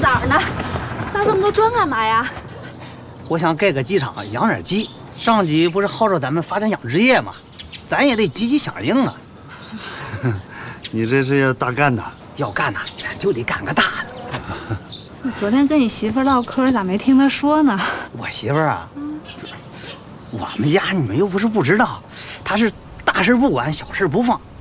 胆呢，打这么多砖干嘛呀？ 我想盖个鸡场养点鸡，上级不是号召咱们发展养殖业吗？咱也得积极响应啊！ 你这是要大干的？ 要干呐，咱就得干个大的。 你昨天跟你媳妇唠嗑，咋没听她说呢？ 我媳妇儿啊，我们家你们又不是不知道，她是大事不管，小事不放，